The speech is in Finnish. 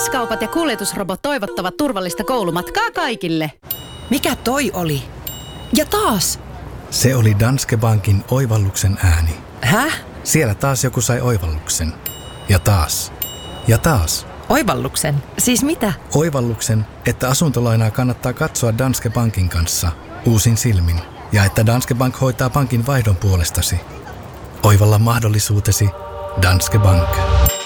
X-kaupat ja kuljetusrobot toivottavat turvallista koulumatkaa kaikille. Mikä toi oli? Ja taas! Se oli Danske Bankin oivalluksen ääni. Häh? Siellä taas joku sai oivalluksen. Ja taas. Ja taas. Oivalluksen? Siis mitä? Oivalluksen, että asuntolainaa kannattaa katsoa Danske Bankin kanssa uusin silmin. Ja että Danske Bank hoitaa pankin vaihdon puolestasi. Oivalla mahdollisuutesi Danske Bank.